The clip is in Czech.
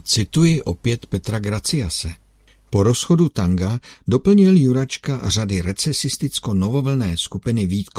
A cituji opět Petra Graciase. Po rozchodu Tanga doplnil Juračka řady recesisticko-novovlnné skupiny Vít